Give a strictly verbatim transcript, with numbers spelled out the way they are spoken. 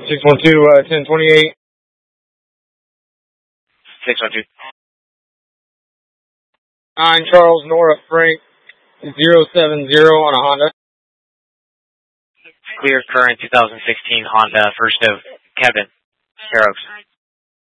six one two, uh, ten twenty-eight. six one two. nine Charles Nora Frank, zero seven zero on a Honda. Clear current two thousand sixteen Honda, first of Kevin, Fair Oaks.